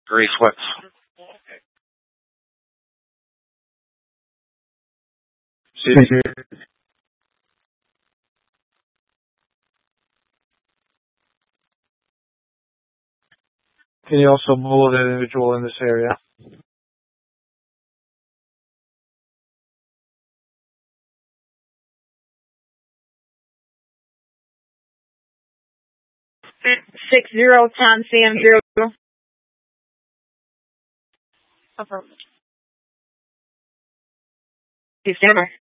Grease whips. Can you also bullet an individual in this area? Six zero Tom Sam 0. Affirmative. December.